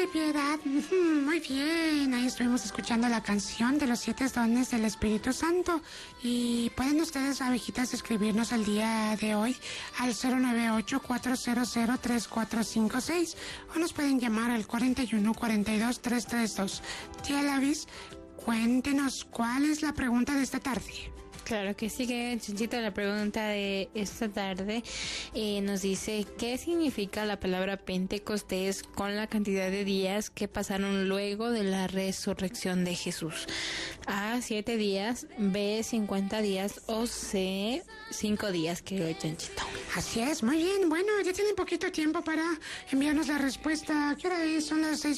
de piedad. Muy bien, ahí estuvimos escuchando la canción de los 7 dones del Espíritu Santo. Y pueden ustedes, abejitas, escribirnos el día de hoy al 098-400-3456 o nos pueden llamar al 41-42-332. Tía Lavis, cuéntenos cuál es la pregunta de esta tarde. Claro que sí, que Chanchito, la pregunta de esta tarde nos dice: ¿qué significa la palabra Pentecostés con la cantidad de días que pasaron luego de la resurrección de Jesús? A, 7 días, B, 50 días o C, 5 días, querido Chanchito. Así es, muy bien. Bueno, ya tienen poquito tiempo para enviarnos la respuesta. ¿Qué hora es? Son las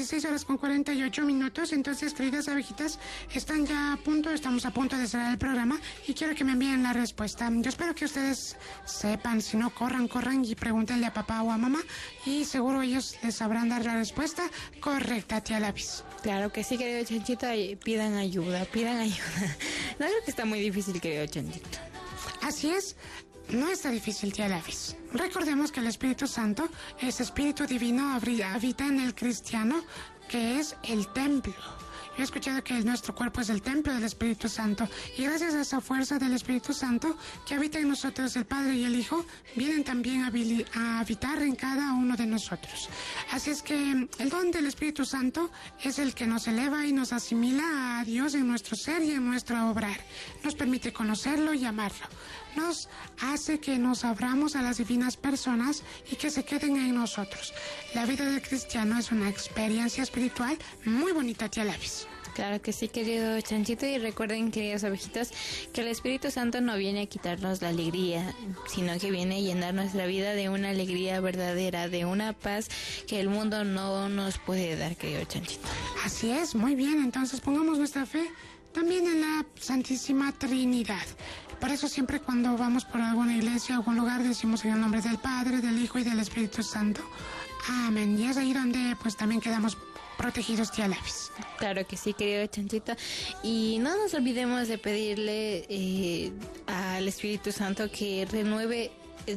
6:16 Entonces, queridas abejitas, están ya a punto, estamos a punto de cerrar el programa y quiero que me envíen la respuesta. Yo espero que ustedes sepan, si no, corran y pregúntenle a papá o a mamá y seguro ellos les sabrán dar la respuesta correcta, tía Lavis. Claro que sí, querido Chanchito, pidan ayuda. No creo que está muy difícil, querido Chanchito. Así es. No está difícil, tía Lavis. Recordemos que el Espíritu Santo, ese Espíritu Divino, habita en el cristiano, que es el templo. Yo he escuchado que nuestro cuerpo es el templo del Espíritu Santo y gracias a esa fuerza del Espíritu Santo que habita en nosotros el Padre y el Hijo, vienen también a habitar en cada uno de nosotros. Así es que el don del Espíritu Santo es el que nos eleva y nos asimila a Dios en nuestro ser y en nuestro obrar. Nos permite conocerlo y amarlo. Nos hace que nos abramos a las divinas personas y que se queden en nosotros. La vida del cristiano es una experiencia espiritual muy bonita, tía Lavis. Claro que sí, querido Chanchito, y recuerden, queridas abejitas, que el Espíritu Santo no viene a quitarnos la alegría, sino que viene a llenar nuestra vida de una alegría verdadera, de una paz que el mundo no nos puede dar, querido Chanchito. Así es, muy bien, entonces pongamos nuestra fe también en la Santísima Trinidad. Por eso siempre cuando vamos por alguna iglesia o algún lugar decimos en el nombre del Padre, del Hijo y del Espíritu Santo. Amén. Y es ahí donde pues también quedamos protegidos, tía Lavis. Claro que sí, querido Chanchito. Y no nos olvidemos de pedirle al Espíritu Santo que renueve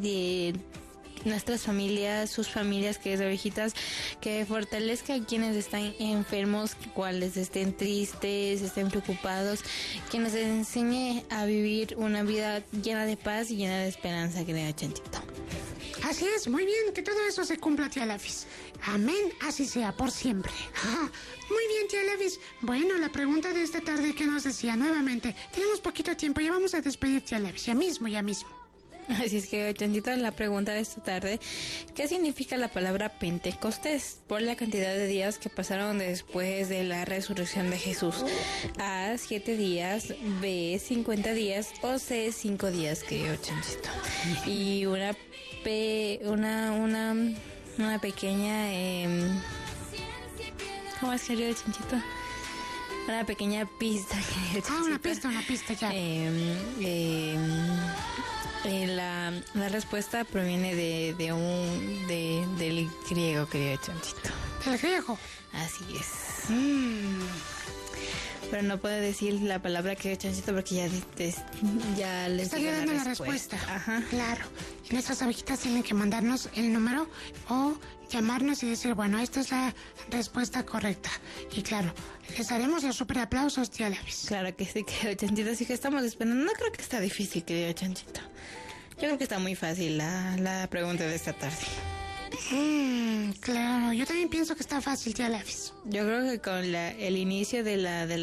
nuestras familias, sus familias, queridas abejitas, que fortalezca a quienes están enfermos, cuales estén tristes, estén preocupados, que nos enseñe a vivir una vida llena de paz y llena de esperanza, querido Chanchito. Así es, muy bien, que todo eso se cumpla, tía Lavis. Amén, así sea, por siempre. Muy bien, tía Lavis. Bueno, la pregunta de esta tarde que nos decía nuevamente, tenemos poquito tiempo, ya vamos a despedir, tía Lavis, ya mismo. Así es que, Chanchito, la pregunta de esta tarde: ¿qué significa la palabra Pentecostés por la cantidad de días que pasaron después de la resurrección de Jesús? A, 7 días, B, 50 días o C, 5 días, querido Chanchito. Y una pequeña ¿cómo es, querido Chanchito? Una pequeña pista, querido Chanchito. Una pista ya. La respuesta proviene del griego, querido Chanchito. ¿El griego? Así es. Pero no puedo decir la palabra, querido Chanchito, porque ya les estaría dando la respuesta. Ajá. Claro. Y nuestras abejitas tienen que mandarnos el número o llamarnos y decir, bueno, esta es la respuesta correcta. Y claro, les daremos los super aplausos, tía Lavis. Claro que sí, querido Chanchito, así que estamos esperando. No creo que está difícil, querido Chanchito. Yo creo que está muy fácil la pregunta de esta tarde. Claro, yo también pienso que está fácil, tía Lavis. Yo creo que con el inicio de la